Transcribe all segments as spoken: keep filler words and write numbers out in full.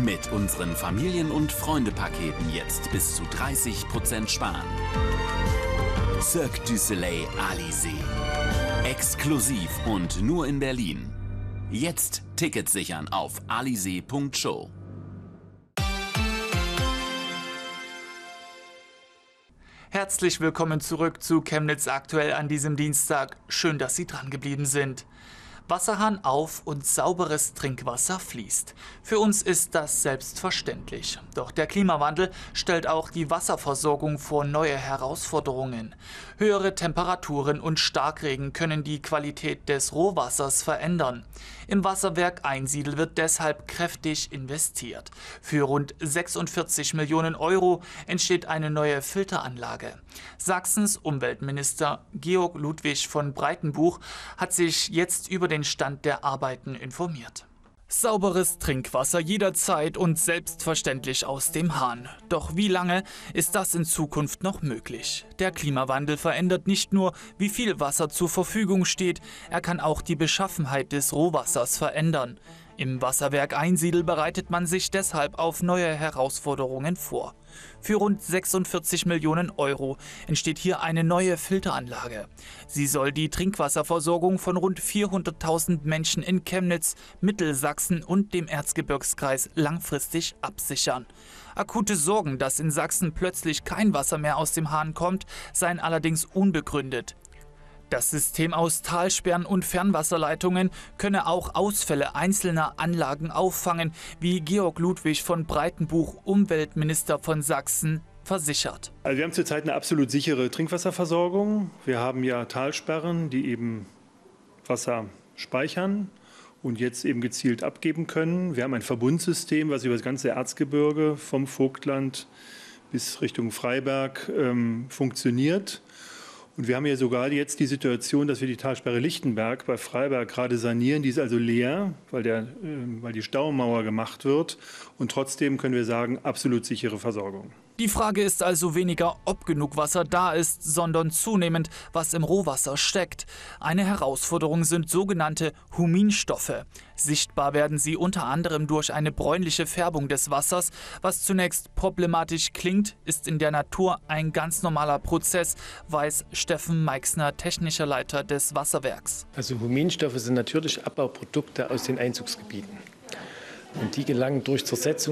Mit unseren Familien- und Freunde-Paketen jetzt bis zu dreißig Prozent sparen. Cirque du Soleil Alizé. Exklusiv und nur in Berlin. Jetzt Tickets sichern auf alizé punkt show. Herzlich willkommen zurück zu Chemnitz aktuell an diesem Dienstag. Schön, dass Sie dran geblieben sind. Wasserhahn auf und sauberes Trinkwasser fließt. Für uns ist das selbstverständlich. Doch der Klimawandel stellt auch die Wasserversorgung vor neue Herausforderungen. Höhere Temperaturen und Starkregen können die Qualität des Rohwassers verändern. Im Wasserwerk Einsiedl wird deshalb kräftig investiert. Für rund sechsundvierzig Millionen Euro entsteht eine neue Filteranlage. Sachsens Umweltminister Georg Ludwig von Breitenbuch hat sich jetzt über den Stand der Arbeiten informiert. Sauberes Trinkwasser jederzeit und selbstverständlich aus dem Hahn. Doch wie lange ist das in Zukunft noch möglich? Der Klimawandel verändert nicht nur, wie viel Wasser zur Verfügung steht, er kann auch die Beschaffenheit des Rohwassers verändern. Im Wasserwerk Einsiedl bereitet man sich deshalb auf neue Herausforderungen vor. Für rund sechsundvierzig Millionen Euro entsteht hier eine neue Filteranlage. Sie soll die Trinkwasserversorgung von rund vierhunderttausend Menschen in Chemnitz, Mittelsachsen und dem Erzgebirgskreis langfristig absichern. Akute Sorgen, dass in Sachsen plötzlich kein Wasser mehr aus dem Hahn kommt, seien allerdings unbegründet. Das System aus Talsperren und Fernwasserleitungen könne auch Ausfälle einzelner Anlagen auffangen, wie Georg Ludwig von Breitenbuch, Umweltminister von Sachsen, versichert. Also wir haben zurzeit eine absolut sichere Trinkwasserversorgung. Wir haben ja Talsperren, die eben Wasser speichern und jetzt eben gezielt abgeben können. Wir haben ein Verbundsystem, was über das ganze Erzgebirge vom Vogtland bis Richtung Freiberg ähm, funktioniert. Und wir haben ja sogar jetzt die Situation, dass wir die Talsperre Lichtenberg bei Freiberg gerade sanieren. Die ist also leer, weil, der, äh, weil die Staumauer gemacht wird. Und trotzdem können wir sagen, absolut sichere Versorgung. Die Frage ist also weniger, ob genug Wasser da ist, sondern zunehmend, was im Rohwasser steckt. Eine Herausforderung sind sogenannte Huminstoffe. Sichtbar werden sie unter anderem durch eine bräunliche Färbung des Wassers. Was zunächst problematisch klingt, ist in der Natur ein ganz normaler Prozess, weiß Steffen Meixner, technischer Leiter des Wasserwerks. Also Huminstoffe sind natürliche Abbauprodukte aus den Einzugsgebieten. Und die gelangen durch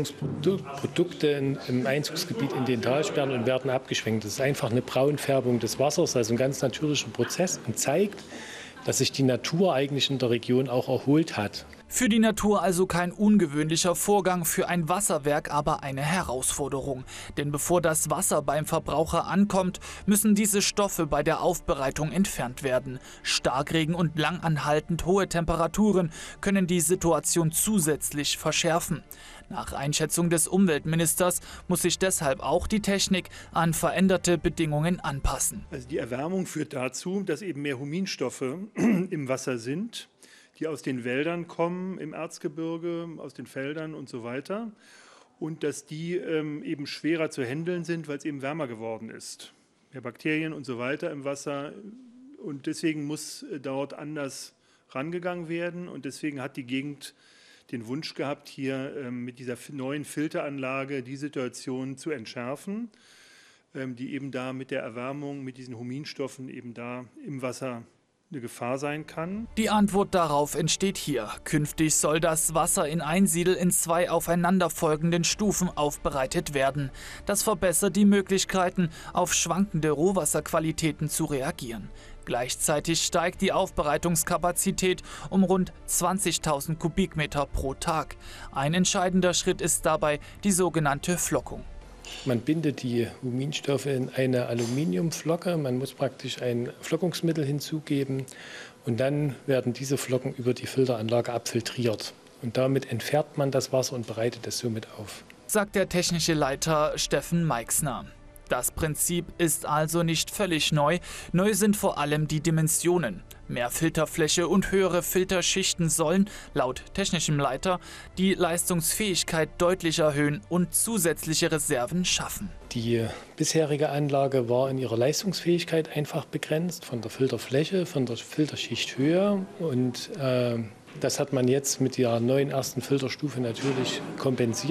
Zersetzungsprodukte im Einzugsgebiet in den Talsperren und werden abgeschwenkt. Das ist einfach eine Braunfärbung des Wassers, also ein ganz natürlicher Prozess und zeigt, dass sich die Natur eigentlich in der Region auch erholt hat. Für die Natur also kein ungewöhnlicher Vorgang, für ein Wasserwerk aber eine Herausforderung. Denn bevor das Wasser beim Verbraucher ankommt, müssen diese Stoffe bei der Aufbereitung entfernt werden. Starkregen und langanhaltend hohe Temperaturen können die Situation zusätzlich verschärfen. Nach Einschätzung des Umweltministers muss sich deshalb auch die Technik an veränderte Bedingungen anpassen. Also die Erwärmung führt dazu, dass eben mehr Huminstoffe im Wasser sind, die aus den Wäldern kommen, im Erzgebirge, aus den Feldern und so weiter. Und dass die ähm, eben schwerer zu handeln sind, weil es eben wärmer geworden ist. Mehr Bakterien und so weiter im Wasser. Und deswegen muss äh, dort anders rangegangen werden. Und deswegen hat die Gegend den Wunsch gehabt, hier ähm, mit dieser neuen Filteranlage die Situation zu entschärfen, ähm, die eben da mit der Erwärmung, mit diesen Huminstoffen eben da im Wasser eine Gefahr sein kann. Die Antwort darauf entsteht hier. Künftig soll das Wasser in Einsiedl in zwei aufeinanderfolgenden Stufen aufbereitet werden. Das verbessert die Möglichkeiten, auf schwankende Rohwasserqualitäten zu reagieren. Gleichzeitig steigt die Aufbereitungskapazität um rund zwanzigtausend Kubikmeter pro Tag. Ein entscheidender Schritt ist dabei die sogenannte Flockung. Man bindet die Huminstoffe in eine Aluminiumflocke. Man muss praktisch ein Flockungsmittel hinzugeben und dann werden diese Flocken über die Filteranlage abfiltriert. Und damit entfernt man das Wasser und bereitet es somit auf, sagt der technische Leiter Steffen Meixner. Das Prinzip ist also nicht völlig neu. Neu sind vor allem die Dimensionen. Mehr Filterfläche und höhere Filterschichten sollen, laut technischem Leiter, die Leistungsfähigkeit deutlich erhöhen und zusätzliche Reserven schaffen. Die bisherige Anlage war in ihrer Leistungsfähigkeit einfach begrenzt von der Filterfläche, von der Filterschichthöhe. Und äh, das hat man jetzt mit der neuen ersten Filterstufe natürlich kompensiert.